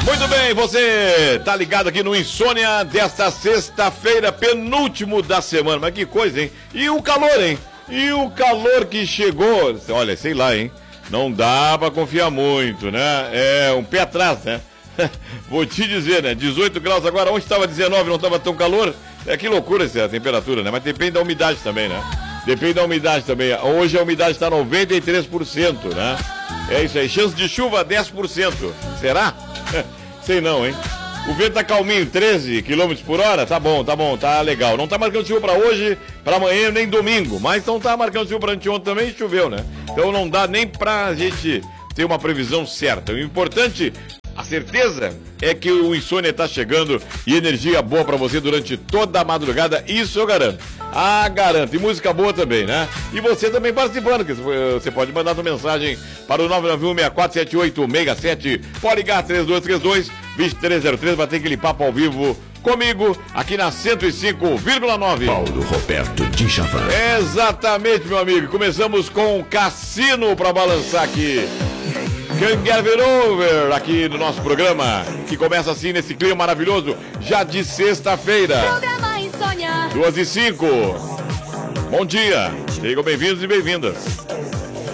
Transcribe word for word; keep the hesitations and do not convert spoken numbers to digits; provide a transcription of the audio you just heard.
Muito bem, você tá ligado aqui no Insônia desta sexta-feira, penúltimo da semana. Mas que coisa, hein? E o calor, hein? E o calor que chegou. Olha, sei lá, hein? Não dá pra confiar muito, né? É um pé atrás, né? Vou te dizer, né? dezoito graus agora, onde estava dezenove, não estava tão calor? É que loucura essa temperatura, né? Mas depende da umidade também, né? Depende da umidade também. Hoje a umidade está noventa e três por cento, né? É isso aí. Chance de chuva, dez por cento. Será? Sei não, hein? O vento tá calminho, treze quilômetros por hora. Tá bom, tá bom, tá legal. Não tá marcando chuva pra hoje, pra amanhã, nem domingo. Mas não tá marcando chuva pra anteontem também, choveu, né? Então não dá nem pra gente ter uma previsão certa. O importante... A certeza é que o Insônia está chegando e energia boa para você durante toda a madrugada, isso eu garanto. Ah, garanto. E música boa também, né? E você também participando, que você pode mandar sua mensagem para o nove nove um, seis quatro sete oito seis sete, pode ligar três dois três dois, dois três zero três, vai ter aquele papo ao vivo comigo, aqui na cento e cinco vírgula nove. Paulo Roberto de Javan. Exatamente, meu amigo. Começamos com Cassino para balançar aqui. Can't Get It Over, aqui no nosso programa, que começa assim nesse clima maravilhoso, já de sexta-feira. Programa Insônia. Duas e cinco. Bom dia, sejam bem-vindos e bem-vindas.